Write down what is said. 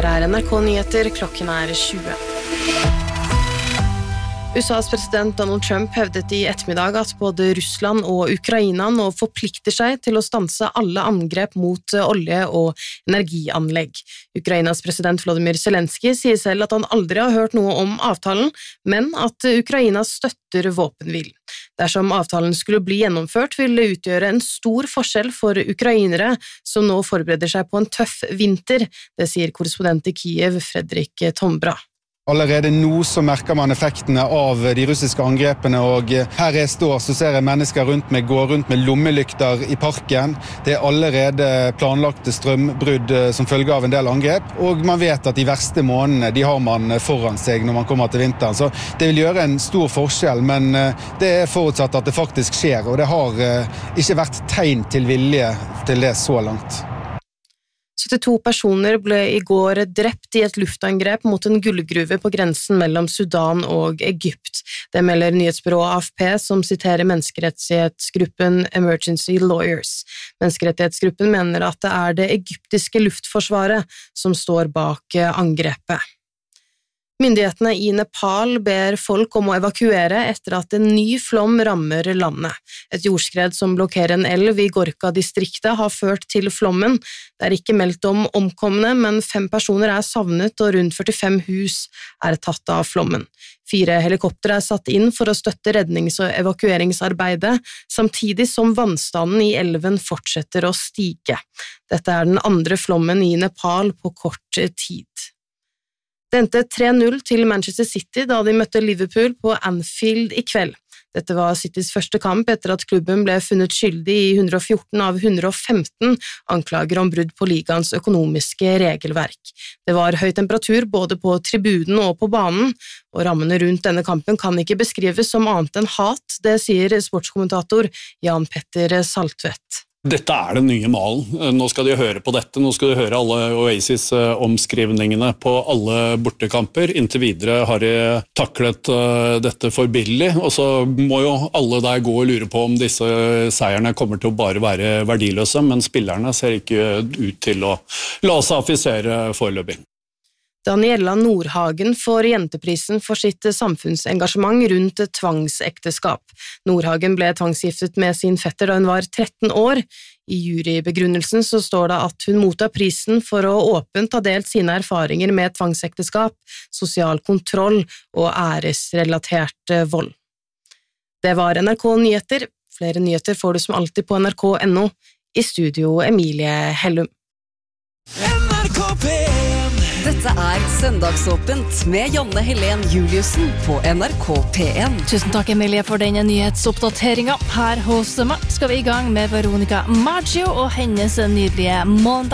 Her NRK Nyheter, klokken 20. USAs president Donald Trump hevdet i ettermiddag at både Russland og Ukraina nå forplikter seg til å stanse alle angrep mot olje- og energianlegg. Ukrainas president Volodymyr Zelensky sier selv at han aldri har hørt noe om avtalen, men at Ukraina støtter våpenhvil. Dersom avtalen skulle bli gjennomført, vil det utgjøre en stor forskjell for ukrainere som nå forbereder seg på en tøff vinter, det sier korrespondent i Kiev Fredrik Tombra. Allerede nå så merker man effektene av de russiske angrepene, og her jeg står så ser jeg mennesker gå rundt med lommelykter i parken. Det allerede planlagte strømbrudd som følge av en del angrep, og man vet at de verste månedene de har man foran seg når man kommer til vinteren. Så det vil gjøre en stor forskjell, men det er forutsatt at det faktisk skjer, og det har ikke vært tegn til vilje til det så langt. 72 personer ble i går drept i et luftangrep mot en gullgruve på grensen mellom Sudan og Egypt. Det melder nyhetsbyrået AFP, som siterer menneskerettighetsgruppen Emergency Lawyers. Menneskerettighetsgruppen mener at det er det egyptiske luftforsvaret som står bak angrepet. Myndighetene i Nepal ber folk om å evakuere etter at en ny flom rammer landet. Et jordskred som blokkerer en elv i Gorka-distriktet har ført til flommen. Det er ikke meldt om omkomne, men 5 personer er savnet og rundt 45 hus er tatt av flommen. 4 helikoptre er satt inn for å støtte rednings- og evakueringsarbeidet, samtidig som vannstanden i elven fortsetter å stige. Dette er den andre flommen i Nepal på kort tid. Det endte 3-0 til Manchester City da de møtte Liverpool på Anfield i kveld. Dette var Citys første kamp etter at klubben ble funnet skyldig i 114 av 115 anklager om brudd på ligaens økonomiske regelverk. Det var høy temperatur både på tribunen og på banen, og rammene rundt denne kampen kan ikke beskrives som annet enn hat, det sier sportskommentator Jan Petter Saltvedt. Dette er den nye malen. Nå skal de høre på dette. Nå skal de høre alle Oasis-omskrivningene på alle bortekamper. Inntil videre har de taklet dette for billig, og så må jo alle der gå og lure på om disse seierne kommer til å bare være verdiløse, men spillerne ser ikke ut til å la seg affisere foreløpig. Daniela Nordhagen får jenteprisen for sitt samfunnsengasjement rundt tvangsekteskap. Nordhagen ble tvangsgiftet med sin fetter da hun var 13 år. I jurybegrunnelsen så står det at hun mottar prisen for å åpent ha delt sine erfaringer med tvangsekteskap, sosial kontroll og æresrelatert vold. Det var NRK Nyheter. Flere nyheter får du som alltid på nrk.no. I studio Emilie Hellum. NRK P1. Dette er Søndagsåpent med Janne Helen Juliussen på NRK P1. Tusen takk, Emilie, for denne nyhetsoppdateringen. Her hos meg skal vi i gang med Veronica Maggio og hennes nydelige Måndag.